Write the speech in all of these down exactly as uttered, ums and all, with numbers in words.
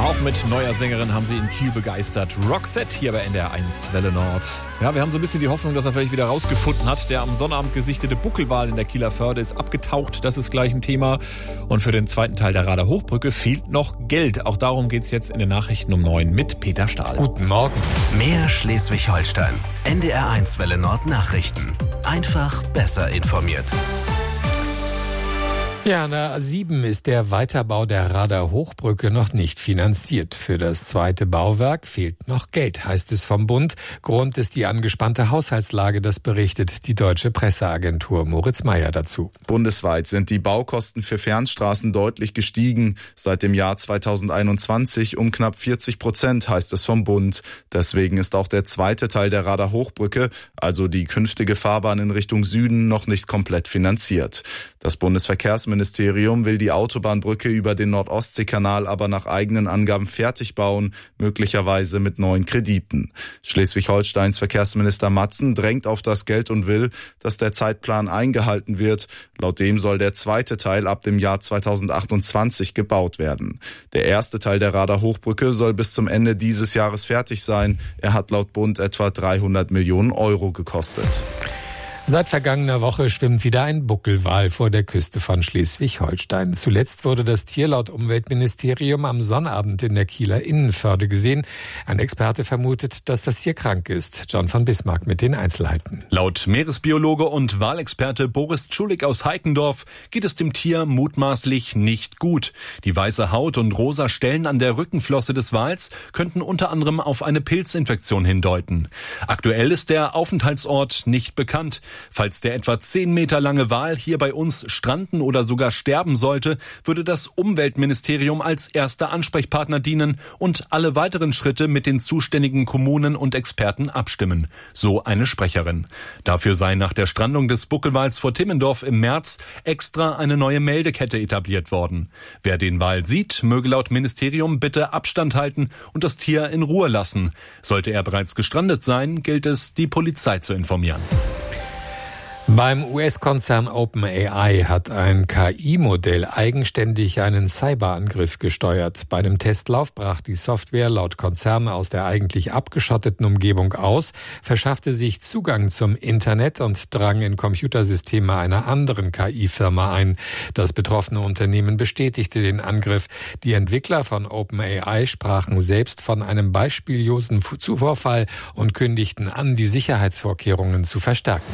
Auch mit neuer Sängerin haben sie in Kiel begeistert. Roxette hier bei N D R eins Welle Nord. Ja, wir haben so ein bisschen die Hoffnung, dass er vielleicht wieder rausgefunden hat. Der am Sonnabend gesichtete Buckelwal in der Kieler Förde ist abgetaucht. Das ist gleich ein Thema. Und für den zweiten Teil der Rader Hochbrücke fehlt noch Geld. Auch darum geht's jetzt in den Nachrichten um neun mit Peter Stahl. Guten Morgen. Mehr Schleswig-Holstein. N D R eins Welle Nord Nachrichten. Einfach besser informiert. Ja, an der A sieben ist der Weiterbau der Rader Hochbrücke noch nicht finanziert. Für das zweite Bauwerk fehlt noch Geld, heißt es vom Bund. Grund ist die angespannte Haushaltslage, das berichtet die deutsche Presseagentur. Moritz Meyer dazu. Bundesweit sind die Baukosten für Fernstraßen deutlich gestiegen. Seit dem Jahr zweitausendeinundzwanzig um knapp vierzig Prozent, heißt es vom Bund. Deswegen ist auch der zweite Teil der Rader Hochbrücke, also die künftige Fahrbahn in Richtung Süden, noch nicht komplett finanziert. Das Bundesverkehrsministerium Ministerium will die Autobahnbrücke über den Nord-Ostsee-Kanal aber nach eigenen Angaben fertig bauen, möglicherweise mit neuen Krediten. Schleswig-Holsteins Verkehrsminister Matzen drängt auf das Geld und will, dass der Zeitplan eingehalten wird. Laut dem soll der zweite Teil ab dem Jahr zweitausendachtundzwanzig gebaut werden. Der erste Teil der Rader Hochbrücke soll bis zum Ende dieses Jahres fertig sein. Er hat laut Bund etwa dreihundert Millionen Euro gekostet. Seit vergangener Woche schwimmt wieder ein Buckelwal vor der Küste von Schleswig-Holstein. Zuletzt wurde das Tier laut Umweltministerium am Sonnabend in der Kieler Innenförde gesehen. Ein Experte vermutet, dass das Tier krank ist. John von Bismarck mit den Einzelheiten. Laut Meeresbiologe und Walexperte Boris Tschulik aus Heikendorf geht es dem Tier mutmaßlich nicht gut. Die weiße Haut und rosa Stellen an der Rückenflosse des Wals könnten unter anderem auf eine Pilzinfektion hindeuten. Aktuell ist der Aufenthaltsort nicht bekannt. Falls der etwa zehn Meter lange Wal hier bei uns stranden oder sogar sterben sollte, würde das Umweltministerium als erster Ansprechpartner dienen und alle weiteren Schritte mit den zuständigen Kommunen und Experten abstimmen. So eine Sprecherin. Dafür sei nach der Strandung des Buckelwals vor Timmendorf im März extra eine neue Meldekette etabliert worden. Wer den Wal sieht, möge laut Ministerium bitte Abstand halten und das Tier in Ruhe lassen. Sollte er bereits gestrandet sein, gilt es, die Polizei zu informieren. Beim U S-Konzern OpenAI hat ein K I-Modell eigenständig einen Cyberangriff gesteuert. Bei einem Testlauf brach die Software laut Konzern aus der eigentlich abgeschotteten Umgebung aus, verschaffte sich Zugang zum Internet und drang in Computersysteme einer anderen K I-Firma ein. Das betroffene Unternehmen bestätigte den Angriff. Die Entwickler von OpenAI sprachen selbst von einem beispiellosen Vorfall und kündigten an, die Sicherheitsvorkehrungen zu verstärken.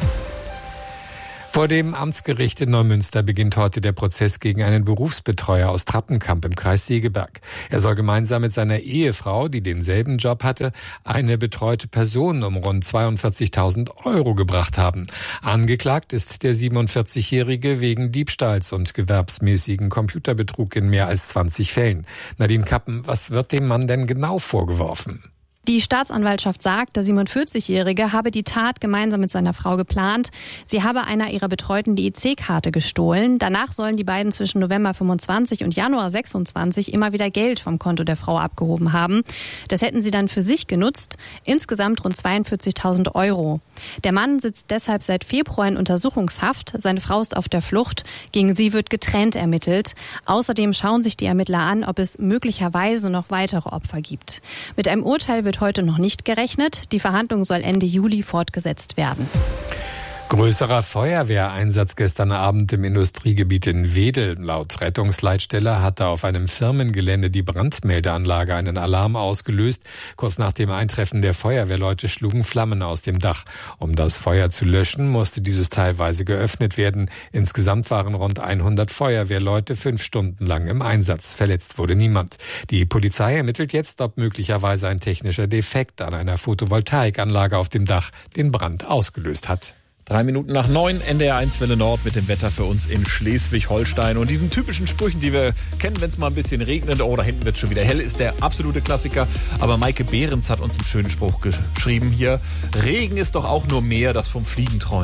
Vor dem Amtsgericht in Neumünster beginnt heute der Prozess gegen einen Berufsbetreuer aus Trappenkamp im Kreis Segeberg. Er soll gemeinsam mit seiner Ehefrau, die denselben Job hatte, eine betreute Person um rund zweiundvierzigtausend Euro gebracht haben. Angeklagt ist der siebenundvierzigjährige wegen Diebstahls und gewerbsmäßigen Computerbetrug in mehr als zwanzig Fällen. Nadine Kappen, was wird dem Mann denn genau vorgeworfen? Die Staatsanwaltschaft sagt, der siebenundvierzigjährige habe die Tat gemeinsam mit seiner Frau geplant. Sie habe einer ihrer Betreuten die E C-Karte gestohlen. Danach sollen die beiden zwischen November fünfundzwanzig und Januar sechsundzwanzig immer wieder Geld vom Konto der Frau abgehoben haben. Das hätten sie dann für sich genutzt. Insgesamt rund zweiundvierzigtausend Euro. Der Mann sitzt deshalb seit Februar in Untersuchungshaft. Seine Frau ist auf der Flucht. Gegen sie wird getrennt ermittelt. Außerdem schauen sich die Ermittler an, ob es möglicherweise noch weitere Opfer gibt. Mit einem Urteil wird heute noch nicht gerechnet. Die Verhandlung soll Ende Juli fortgesetzt werden. Größerer Feuerwehreinsatz gestern Abend im Industriegebiet in Wedel. Laut Rettungsleitstelle hatte auf einem Firmengelände die Brandmeldeanlage einen Alarm ausgelöst. Kurz nach dem Eintreffen der Feuerwehrleute schlugen Flammen aus dem Dach. Um das Feuer zu löschen, musste dieses teilweise geöffnet werden. Insgesamt waren rund hundert Feuerwehrleute fünf Stunden lang im Einsatz. Verletzt wurde niemand. Die Polizei ermittelt jetzt, ob möglicherweise ein technischer Defekt an einer Photovoltaikanlage auf dem Dach den Brand ausgelöst hat. Drei Minuten nach neun, N D R eins Welle Nord mit dem Wetter für uns in Schleswig-Holstein. Und diesen typischen Sprüchen, die wir kennen, wenn es mal ein bisschen regnet, oh, da hinten wird schon wieder hell, ist der absolute Klassiker. Aber Maike Behrens hat uns einen schönen Spruch geschrieben hier. Regen ist doch auch nur Meer, das vom Fliegen träumt.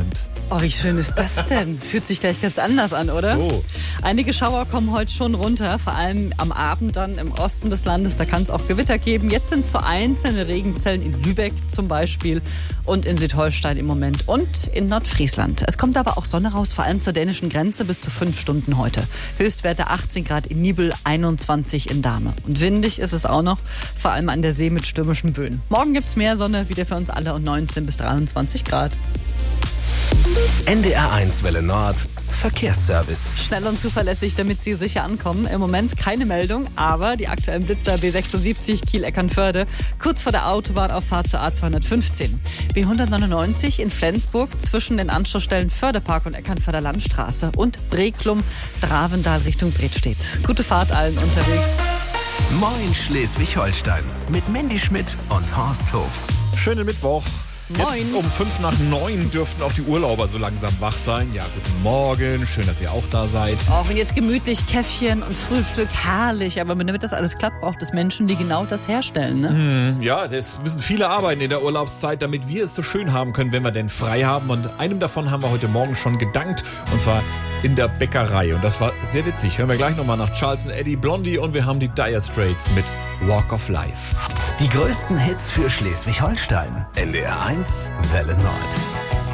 Oh, wie schön ist das denn? Fühlt sich gleich ganz anders an, oder? So. Einige Schauer kommen heute schon runter, vor allem am Abend dann im Osten des Landes. Da kann es auch Gewitter geben. Jetzt sind so einzelne Regenzellen in Lübeck zum Beispiel und in Südholstein im Moment und in Nordfriesland. Es kommt aber auch Sonne raus, vor allem zur dänischen Grenze bis zu fünf Stunden heute. Höchstwerte achtzehn Grad in Nibel, einundzwanzig in Dahme. Und windig ist es auch noch, vor allem an der See mit stürmischen Böen. Morgen gibt es mehr Sonne, wieder für uns alle und neunzehn bis dreiundzwanzig Grad. N D R eins Welle Nord Verkehrsservice. Schnell und zuverlässig, damit Sie sicher ankommen. Im Moment keine Meldung, aber die aktuellen Blitzer B sechsundsiebzig Kiel-Eckernförde kurz vor der Autobahnauffahrt zur A zweihundertfünfzehn. B hundertneunundneunzig in Flensburg zwischen den Anschlussstellen Förderpark und Eckernförder Landstraße und Breklum, Dravendal Richtung Bredstedt. Gute Fahrt allen unterwegs. Moin Schleswig-Holstein mit Mandy Schmidt und Horst Hof. Schönen Mittwoch. Moin. Jetzt um fünf nach neun dürften auch die Urlauber so langsam wach sein. Ja, guten Morgen. Schön, dass ihr auch da seid. Auch und jetzt gemütlich Käffchen und Frühstück, herrlich. Aber damit das alles klappt, braucht es Menschen, die genau das herstellen, ne? Hm, ja, es müssen viele arbeiten in der Urlaubszeit, damit wir es so schön haben können, wenn wir denn frei haben. Und einem davon haben wir heute Morgen schon gedankt. Und zwar in der Bäckerei. Und das war sehr witzig. Hören wir gleich nochmal nach Charles und Eddie Blondie. Und wir haben die Dire Straits mit Walk of Life. Die größten Hits für Schleswig-Holstein. N D R eins Welle Nord.